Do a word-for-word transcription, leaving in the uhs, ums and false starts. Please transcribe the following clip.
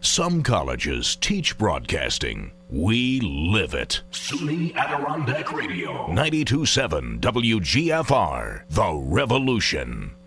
Some colleges teach broadcasting. We live it. SUNY Adirondack Radio. ninety-two point seven W G F R, The Revolution.